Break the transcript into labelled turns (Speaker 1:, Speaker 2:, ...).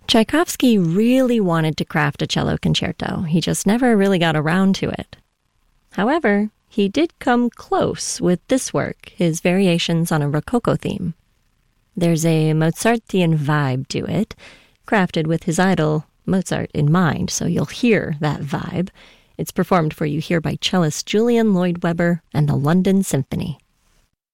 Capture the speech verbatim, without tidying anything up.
Speaker 1: Tchaikovsky really wanted to craft a cello concerto. He just never really got around to it. However, he did come close with this work, his variations on a Rococo theme. There's a Mozartian vibe to it, crafted with his idol, Mozart, in mind, so you'll hear that vibe. It's performed for you here by cellist Julian Lloyd Webber and the London Symphony.